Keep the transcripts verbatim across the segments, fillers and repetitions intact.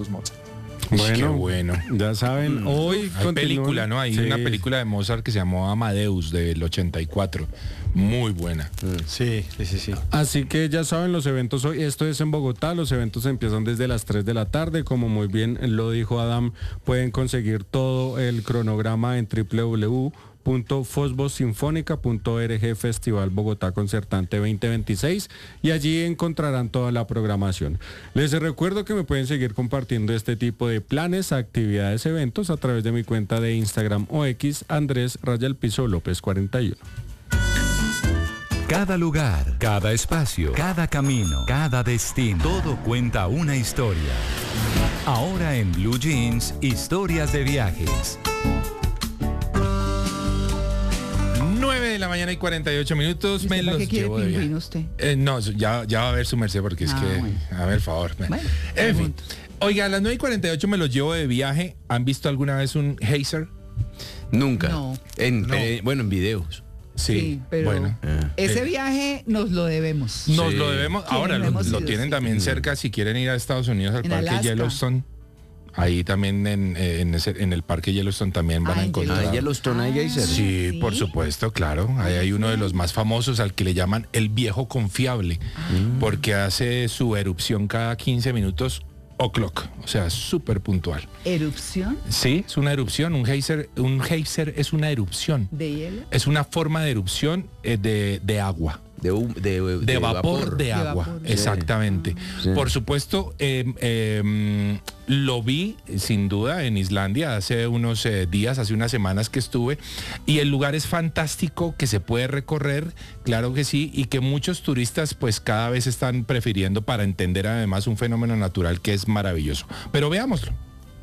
Bueno, Qué bueno. Ya saben, Mm. hoy hay película, ¿no? Hay sí. una película de Mozart que se llamó Amadeus del ochenta y cuatro. Muy buena. Sí, sí, sí, sí. Así que ya saben, los eventos hoy, esto es en Bogotá, los eventos empiezan desde las tres de la tarde, como muy bien lo dijo Adam, pueden conseguir todo el cronograma en doble u doble u doble u punto fosbos sinfónica punto org Festival Bogotá Concertante veinte veintiséis y allí encontrarán toda la programación. Les recuerdo que me pueden seguir compartiendo este tipo de planes, actividades, eventos a través de mi cuenta de Instagram o X, Andrés Rayal Piso López cuarenta y uno. Cada lugar, cada espacio, cada camino, cada destino, todo cuenta una historia. Ahora en Blue Jeans, historias de viajes. nueve de la mañana y cuarenta y ocho minutos. Me los ¿Para qué quiere llevo de viaje. pingüino usted? Eh, no, ya, ya va a ver su merced porque es Ah, que... bueno. A ver, favor. Bueno, en fin. pregunto. Oiga, a las nueve y cuarenta y ocho me los llevo de viaje. ¿Han visto alguna vez un geyser? Nunca. No. En, No. eh, bueno, en videos. Sí, pero bueno. ese Eh. viaje nos lo debemos. Nos Sí. lo debemos. Sí, Ahora no lo, hemos lo ido, tienen sí. también cerca si quieren ir a Estados Unidos al En parque Alaska. Yellowstone. Ahí también en, eh, en, ese- en el parque Yellowstone también van Ah, a en encontrar. Ah, Yellowstone hay geysers. Sí, Sí. por supuesto, claro. Ahí hay uno de los más famosos al que le llaman el viejo confiable, porque hace su erupción cada quince minutos o'clock, o sea, súper puntual. Erupción Sí, es una erupción, un geyser, un geyser es una erupción. de hielo. Es una forma de erupción eh, de, de agua. De, hum- de, de, De vapor, de De agua, vapor. exactamente. Sí. Por supuesto, eh, eh, lo vi sin duda en Islandia hace unos eh, días, hace unas semanas que estuve, y el lugar es fantástico, que se puede recorrer, claro que sí, y que muchos turistas pues cada vez están prefiriendo para entender además un fenómeno natural que es maravilloso. Pero veámoslo.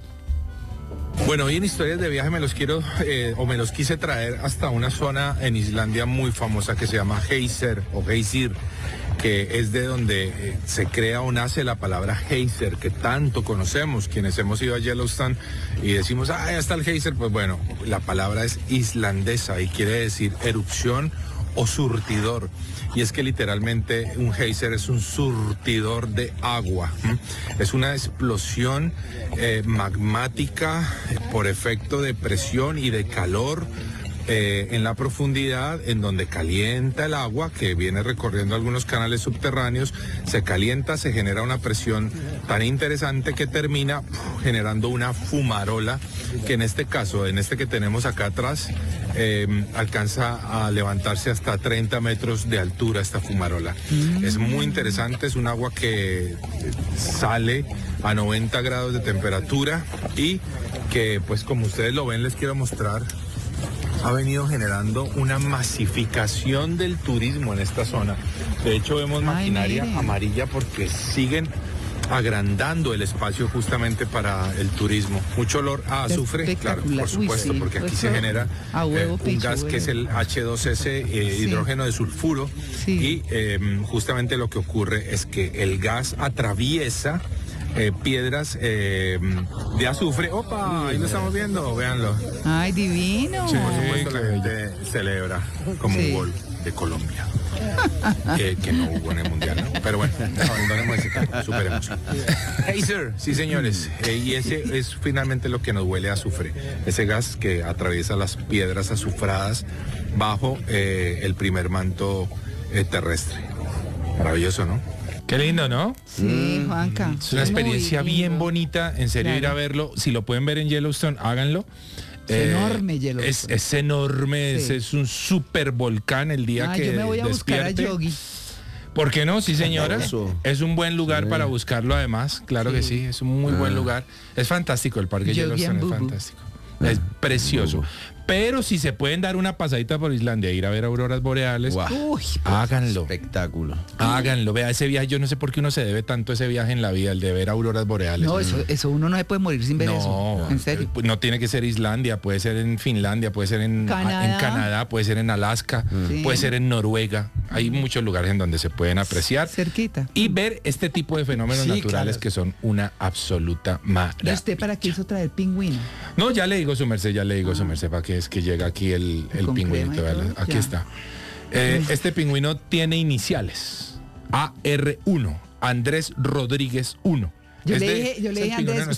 Bueno, hoy en Historias de Viaje me los quiero, eh, o me los quise traer hasta una zona en Islandia muy famosa que se llama Geyser o Geysir, que es de donde eh, se crea o nace la palabra geyser, que tanto conocemos quienes hemos ido a Yellowstone y decimos, ah, ya está el geyser. Pues bueno, la palabra es islandesa y quiere decir erupción o surtidor. Y es que literalmente un geyser es un surtidor de agua. ¿m? Es una explosión eh, magmática eh, por efecto de presión y de calor eh, en la profundidad, en donde calienta el agua que viene recorriendo algunos canales subterráneos, se calienta, se genera una presión tan interesante que termina uf, generando una fumarola, que en este caso, en este que tenemos acá atrás, eh, alcanza a levantarse hasta treinta metros de altura esta fumarola. Es muy interesante, es un agua que sale a noventa grados de temperatura y que, pues como ustedes lo ven, les quiero mostrar, ha venido generando una masificación del turismo en esta zona. De hecho, vemos Ay, maquinaria mire. amarilla porque siguen agrandando el espacio justamente para el turismo. Mucho olor a azufre, claro, Espectacular. por supuesto, Uy, sí, porque aquí pues se eso, genera a huevo, eh, un picho, gas que es el hache dos ese, eh, Sí. hidrógeno de sulfuro, Sí. y eh, justamente lo que ocurre es que el gas atraviesa eh, piedras eh, de azufre. ¡Opa! Ahí lo estamos viendo, véanlo. Ay, divino. Sí, por supuesto, la gente celebra como Sí. un gol de Colombia. Eh, que no hubo en el mundial, ¿no? Pero bueno, abandonemos ese tema, superemos. Geyser, sí señores, eh, y ese es finalmente lo que nos huele a azufre, ese gas que atraviesa las piedras azufradas bajo eh, el primer manto eh, terrestre. Maravilloso, ¿no? Qué lindo, ¿no? Sí, Juanca. Es una experiencia Muy bien lindo. bonita, en serio, ir a Claro. verlo. Si lo pueden ver en Yellowstone, háganlo. Es enorme Yellowstone. Es, es enorme, es, Sí. es un super volcán el día Ah, que yo me voy a buscar a despierte. Yogi. ¿Por qué no? Sí, señora. Eso. Es un buen lugar para buscarlo además, claro que sí, es un muy buen lugar. Es fantástico, el parque Yogi Yellowstone and es Boo Boo. fantástico. Es precioso. Pero si se pueden dar una pasadita por Islandia, ir a ver auroras boreales, Guau. Uy, háganlo. Espectáculo. Háganlo, vea ese viaje, yo no sé por qué uno se debe tanto ese viaje en la vida, el de ver auroras boreales. no, eso, eso uno no se puede morir sin ver No, eso. En serio. eh, no tiene que ser Islandia, puede ser en Finlandia, puede ser en Canadá. en Canadá, puede ser en Alaska, Sí. puede ser en Noruega. Hay muchos lugares en donde se pueden apreciar Cerquita. y ver este tipo de fenómenos Sí, naturales claro. que son una absoluta ¿Y maravilla. usted para qué hizo traer pingüino? No, ya le digo su merced, ya le digo su merced para que es que llega aquí el, el Con pingüinito. crema y véale, todo, aquí ya. está. Eh, este pingüino tiene iniciales. A R uno, Andrés Rodríguez uno. Yo Es le de- dije, yo es le el dije a pingüino Andrés,